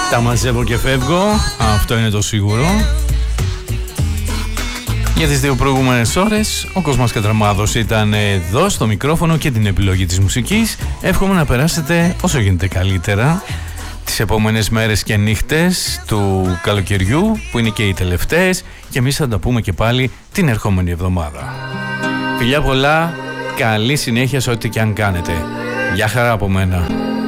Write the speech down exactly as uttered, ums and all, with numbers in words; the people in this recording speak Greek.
Τα μαζεύω και φεύγω, αυτό είναι το σίγουρο. Για τις δύο προηγούμενες ώρες ο Κόσμας Κατραμάδος ήταν εδώ στο μικρόφωνο και την επιλογή της μουσικής. Εύχομαι να περάσετε όσο γίνεται καλύτερα τις επόμενες μέρες και νύχτες του καλοκαιριού, που είναι και οι τελευταίες, και εμείς θα τα πούμε και πάλι την ερχόμενη εβδομάδα. Φιλιά πολλά, καλή συνέχεια σε ό,τι και αν κάνετε. Γεια χαρά από μένα.